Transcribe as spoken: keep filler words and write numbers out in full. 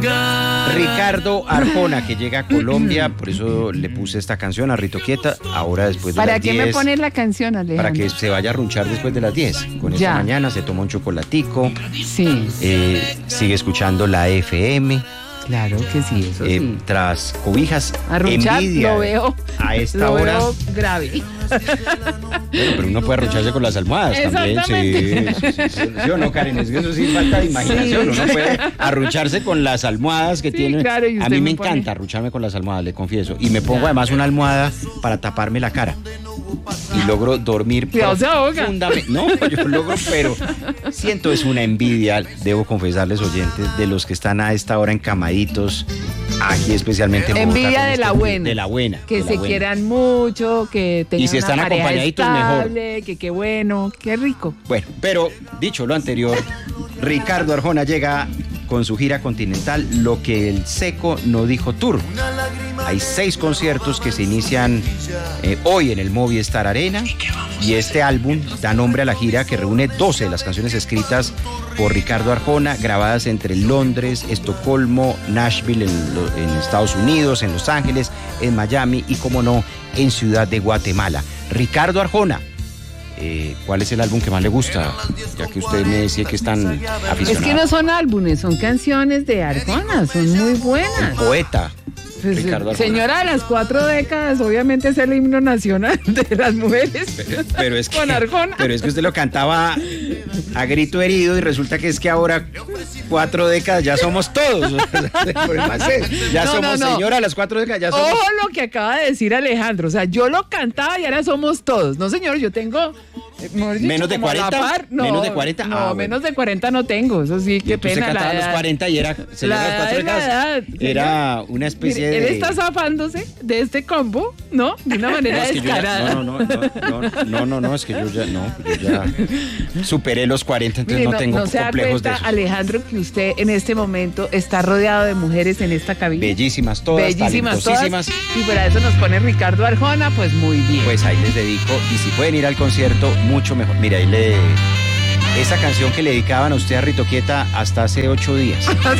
Ricardo Arjona, que llega a Colombia, por eso le puse esta canción a Rito Quieta, ahora después de ¿Para las qué diez. me pones la canción, Alejandro? Para que se vaya a runchar después de las diez. Con esta Ya. mañana se toma un chocolatico, Sí, eh, sigue escuchando la F M, claro que sí, eso eh, sí. tras cobijas, Arrunchar envidia lo veo, a esta lo hora. veo grave. Bueno, pero uno puede arruncharse con las almohadas también. Sí, Exactamente. sí, sí, sí, ¿sí o no, Karen? Es que eso sí falta de imaginación. Sí. Uno puede arruncharse con las almohadas que Sí, tiene. claro, y A usted mí me me pone- encanta arruncharme con las almohadas, le confieso. Y me pongo además una almohada para taparme la cara. Y logro dormir Cuidado, se ahoga. profundamente. No, yo logro, pero siento es una envidia, debo confesarles, oyentes, de los que están a esta hora encamaditos, aquí especialmente en Bogotá, Envidia con de este la frío. buena. De la buena. Que de la se buena. quieran mucho, que tengan Y si están una pareja acompañaditos, mejor. estable, que qué bueno, qué rico. Bueno, pero dicho lo anterior, Ricardo Arjona llega con su gira continental, Lo que el Seco no dijo tour. Hay seis conciertos que se inician eh, hoy en el Movistar Arena y este álbum da nombre a la gira que reúne doce de las canciones escritas por Ricardo Arjona, grabadas entre Londres, Estocolmo, Nashville en, lo- en Estados Unidos, en Los Ángeles, en Miami y, como no, en Ciudad de Guatemala. Ricardo Arjona. Eh, ¿Cuál es el álbum que más le gusta? Ya que usted me decía que es tan aficionado. Es que no son álbumes, son canciones de Arjona, son muy buenas. Poeta. Pues, Ricardo Arjona. señora de las cuatro décadas, obviamente es el himno nacional de las mujeres. Pero, pero es que, Con Arjona. pero es que usted lo cantaba a grito herido y resulta que es que ahora cuatro décadas ya somos todos. Ya No, somos, no, no. señora, las cuatro décadas ya somos. Ojo lo que acaba de decir Alejandro, o sea, yo lo cantaba y ahora somos todos. No, señor, yo tengo... eh, mejor dicho, ¿Menos de como a la cuarenta? par. No, ¿Menos de cuarenta? No, Ah, bueno. menos de cuarenta no tengo, eso sí, qué Entonces pena. cantaba la a los edad. cuarenta y era, señora, La las cuatro edad es la décadas. edad, Era una especie Mire, de. él está zafándose de este combo, ¿no? De una manera No, es que yo ya- descarada. no, no, no, no, no, no, no, no, es que yo ya, no, yo ya superé los cuarenta, entonces Mire, no, tengo no se da complejos de cuenta, eso. Alejandro, que usted en este momento está rodeado de mujeres en esta cabina. Bellísimas todas, Bellísimas todas. talentosísimas. Y para eso nos pone Ricardo Arjona, pues muy bien. Pues ahí les dedico, y si pueden ir al concierto, mucho mejor. Mira, ahí le... Esa canción que le dedicaban a usted a Rito Quieta hasta hace ocho días.